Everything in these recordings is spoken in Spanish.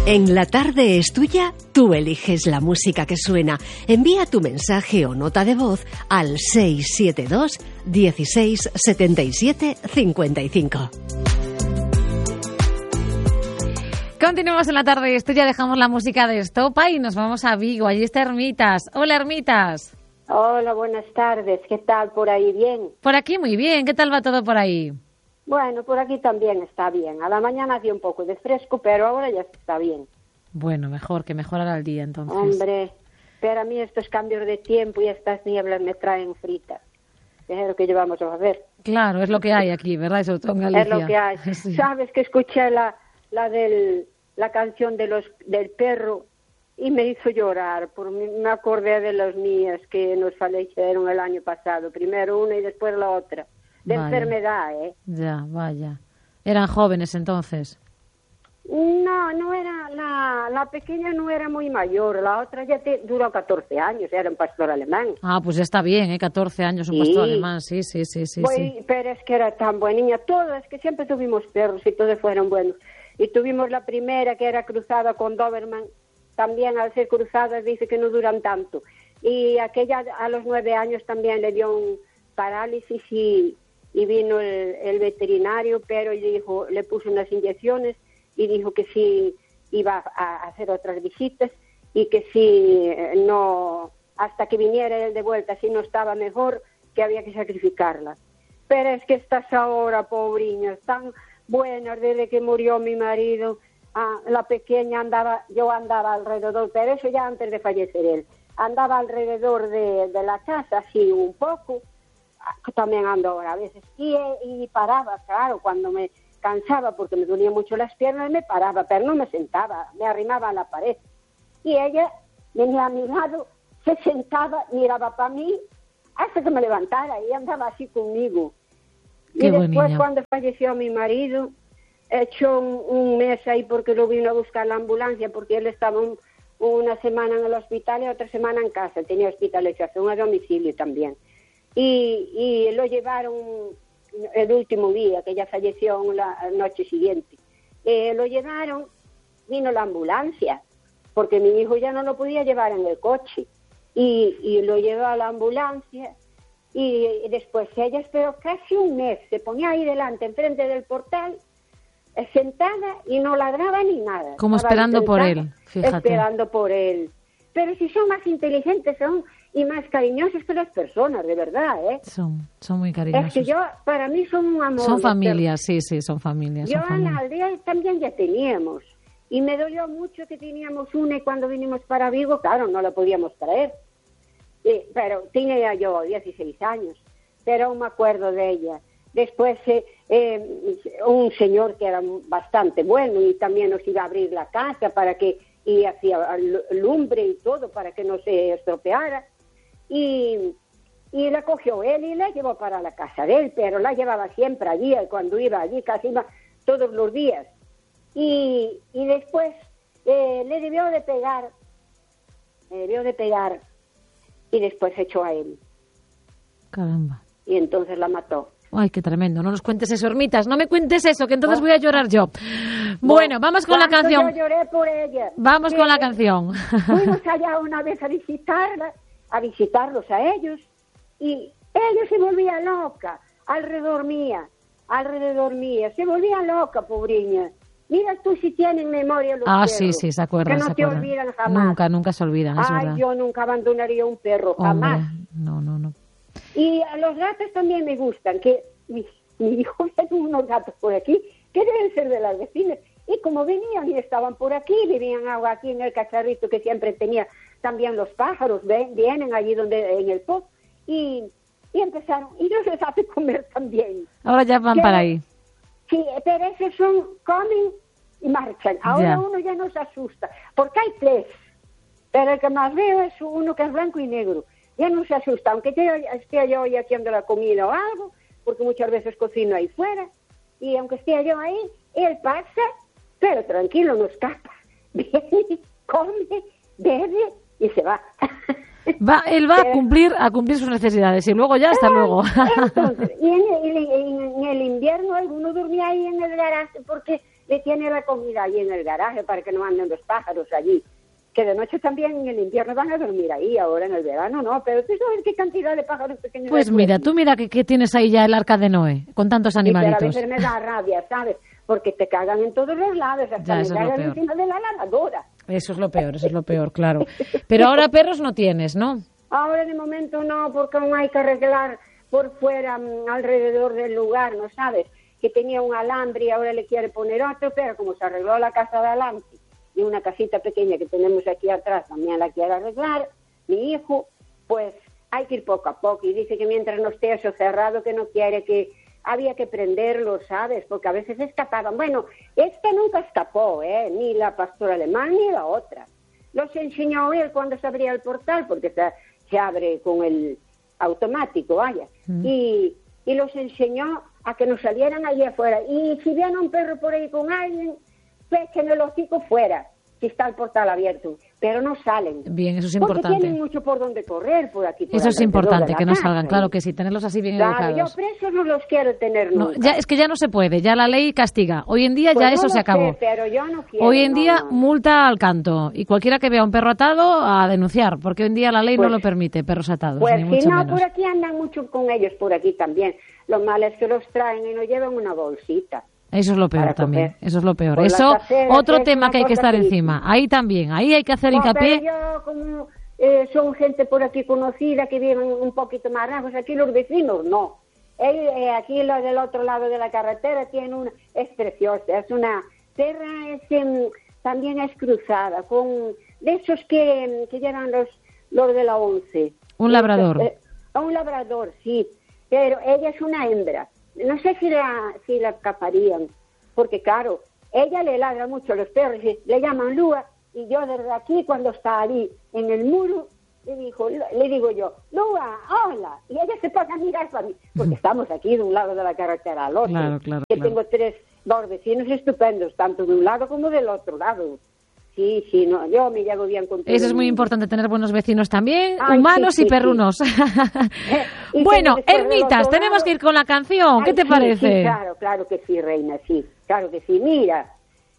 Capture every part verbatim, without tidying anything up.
En La Tarde es Tuya, tú eliges la música que suena. Envía tu mensaje o nota de voz al seis siete dos, dieciséis, setenta y siete, cincuenta y cinco. Continuamos en La Tarde es Tuya, dejamos la música de Estopa y nos vamos a Vigo. Allí está Hermitas. Hola, Hermitas. Hola, buenas tardes. ¿Qué tal por ahí? ¿Bien? Por aquí muy bien. ¿Qué tal va todo por ahí? Bueno, por aquí también está bien. A la mañana hacía un poco de fresco, pero ahora ya está bien. Bueno, mejor, que mejorará el día entonces. Hombre, pero a mí estos cambios de tiempo y estas nieblas me traen fritas. Es lo que llevamos a ver. Claro, es lo que hay aquí, ¿verdad? Eso todo en Galicia. Es lo que hay. Sí. ¿Sabes que escuché la la del la canción de los del perro y me hizo llorar? Por mí, me acordé de las mías que nos fallecieron el año pasado. Primero una y después la otra. De vaya. Enfermedad, ¿eh? Ya, vaya. ¿Eran jóvenes entonces? No, no era, la, la pequeña no era muy mayor, la otra ya te, duró catorce años, era un pastor alemán. Ah, pues ya está bien, ¿eh? catorce años, un sí. pastor alemán, sí, sí, sí, sí, pues, sí. Pero es que era tan buena niña, todas, que siempre tuvimos perros y todos fueron buenos. Y tuvimos la primera que era cruzada con Doberman, también al ser cruzadas dice que no duran tanto. Y aquella a los nueve años también le dio un parálisis y... y vino el, el veterinario, pero le dijo, le puso unas inyecciones y dijo que sí iba a hacer otras visitas y que si no, hasta que viniera él de vuelta, si no estaba mejor, que había que sacrificarla. Pero es que estas ahora, pobriñas, tan buenas desde que murió mi marido. Ah, la pequeña andaba, yo andaba alrededor, pero eso ya antes de fallecer él, andaba alrededor de, de la casa, así un poco. También ando ahora a veces y, y paraba, claro, cuando me cansaba porque me dolían mucho las piernas me paraba, pero no me sentaba, me arrimaba a la pared y ella venía a mi lado, se sentaba, miraba para mí hasta que me levantara y andaba así conmigo. Qué y después niña. Cuando falleció mi marido he hecho un, un mes ahí porque lo vino a buscar la ambulancia porque él estaba un, una semana en el hospital y otra semana en casa, tenía hospitalización a domicilio también. Y, y lo llevaron el último día, que ya falleció la noche siguiente. Eh, lo llevaron, vino la ambulancia, porque mi hijo ya no lo podía llevar en el coche. Y, y lo llevó a la ambulancia y, y después ella esperó casi un mes. Se ponía ahí delante, enfrente del portal, eh, sentada y no ladraba ni nada. Como Estaba esperando por sentada, él, fíjate. Esperando por él. Pero si son más inteligentes, son... y más cariñosos que las personas, de verdad, ¿eh? Son, son muy cariñosos. Es que yo, para mí son un amor. Son familias, sí, sí, son familias. Yo son en familias. la aldea también ya teníamos. Y me dolió mucho que teníamos una y cuando vinimos para Vigo, claro, no la podíamos traer. Sí, pero tenía yo dieciséis años, pero aún me acuerdo de ella. Después eh, eh, un señor que era bastante bueno y también nos iba a abrir la casa para que, y hacía lumbre y todo para que no se estropeara. Y, y la cogió él y la llevó para la casa de él, pero la llevaba siempre allí, cuando iba allí, casi iba todos los días. Y, y después eh, le debió de pegar, le debió de pegar y después se echó a él. Caramba. Y entonces la mató. Ay, qué tremendo. No nos cuentes eso, Hermitas. No me cuentes eso, que entonces voy a llorar yo. Bueno, vamos con la canción. Yo lloré por ella. Vamos que con la canción. Fuimos allá una vez a visitarla, a visitarlos a ellos, y ella se volvía loca, alrededor mía, alrededor mía, se volvía loca, pobriña. Mira tú si tienen memoria los Ah, perros, sí, sí, se acuerdan, que no se te acuerdan. olvidan jamás. Nunca, nunca se olvidan, es Ay, verdad. yo nunca abandonaría un perro, jamás. Hombre, no, no, no. Y a los gatos también me gustan, que mi, mi hijo ve unos gatos por aquí, que deben ser de las vecinas, y como venían y estaban por aquí, vivían agua aquí en el cacharrito que siempre tenía, también los pájaros ven, vienen allí donde en el pop, y, y empezaron, y yo les hace comer también. Ahora ya van que, para ahí. Sí, pero esos son, comen y marchan. Ahora Ya. uno ya no se asusta, porque hay tres, pero el que más veo es uno que es blanco y negro. Ya no se asusta, aunque yo esté yo hoy haciendo la comida o algo, porque muchas veces cocino ahí fuera, y aunque esté yo ahí, él pasa, pero tranquilo, no escapa. Viene, come, bebe y se va. Va, él va a cumplir a cumplir sus necesidades y luego ya hasta luego. Entonces, y en el, en, en el invierno alguno dormía ahí en el garaje porque le tiene la comida allí en el garaje para que no anden los pájaros allí. Que de noche también en el invierno van a dormir ahí, ahora en el verano no, pero tú sabes qué cantidad de pájaros pequeños. Pues mira, tú mira que, que tienes ahí ya el arca de Noé, con tantos animalitos. Sí, pero a veces me da rabia, ¿sabes? Porque te cagan en todos los lados, hasta ya, me cagan encima de la lavadora. Eso es lo peor, eso es lo peor, claro. Pero ahora perros no tienes, ¿no? Ahora de momento no, porque aún hay que arreglar por fuera, alrededor del lugar, ¿no sabes? Que tenía un alambre y ahora le quiere poner otro, pero como se arregló la casa de adelante, y una casita pequeña que tenemos aquí atrás también la quiere arreglar, mi hijo, pues hay que ir poco a poco. Y dice que mientras no esté eso cerrado, que no quiere, que había que prenderlo, ¿sabes? Porque a veces escapaban. Bueno, este nunca escapó, ¿eh? Ni la pastora alemán ni la otra. Los enseñó él cuando se abría el portal, porque se, se abre con el automático, vaya. Mm. Y, y los enseñó a que nos salieran allí afuera. Y si viene un perro por ahí con alguien, pechen el hocico fuera, si está el portal abierto, pero no salen. Bien, eso es importante. Porque tienen mucho por donde correr por aquí. Por eso es importante, que no salgan, claro que sí, tenerlos así bien claro, educados. Yo presos no los quiero tener nunca. No, ya, es que ya no se puede, ya la ley castiga. Hoy en día pues ya no eso se acabó. Sé, pero yo no quiero, hoy en no, día no. multa al canto, y cualquiera que vea un perro atado a denunciar, porque hoy en día la ley pues, no lo permite, perros atados, pues ni si mucho no, menos. Por aquí andan mucho con ellos, por aquí también. Lo malo es que los traen y nos llevan una bolsita. Eso es lo peor también, coger. Eso es lo peor. Por eso, casera, otro tema que hay que estar que encima. Ahí también, ahí hay que hacer no, hincapié. Pero yo, como eh, son gente por aquí conocida, que viven un poquito más lejos, aquí los vecinos no. Ellos, eh, aquí los del otro lado de la carretera tienen una, es preciosa, es una tierra, es, eh, también es cruzada, con de esos que, que llevan los, los de la once. Un labrador. Eh, eh, un labrador, sí, pero ella es una hembra. No sé si la, si la escaparían, porque claro, ella le ladra mucho a los perros, y le llaman Lua, y yo desde aquí, cuando está ahí en el muro, le, dijo, le digo yo, Lua, hola, y ella se pasa a mirar para mí, porque estamos aquí de un lado de la carretera al otro, claro, claro, que claro. tengo tres, dos vecinos estupendos, tanto de un lado como del otro lado. Sí, sí, no, yo me llevo bien con todo. Eso es muy importante, tener buenos vecinos también, Ay, humanos sí, sí, y perrunos. Sí. Eh, bueno, Ermitas, tenemos que ir con la canción. ¿Qué Ay, te sí, parece? Sí, claro, claro que sí, reina, sí, claro que sí. Mira,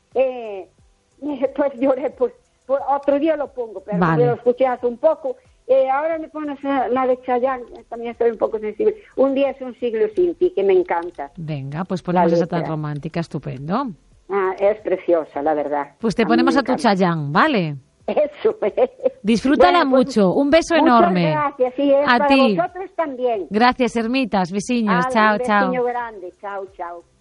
eh, pues lloré, por, por otro día lo pongo, pero vale. Yo lo escuché hace un poco. Eh, ahora me pones la de Chayanne, también estoy un poco sensible. Un día es un siglo sin ti, que me encanta. Venga, pues ponemos esa tan romántica, estupendo. Ah, es preciosa, la verdad. Pues te a ponemos a tu Chayanne, ¿vale? Eso. Disfrútala bueno, pues, mucho. Un beso muchas enorme. Gracias, sí, es a para ti. vosotros también. Gracias, Ermitas. Besiños. Chao, un chao. grande. Chao, chao.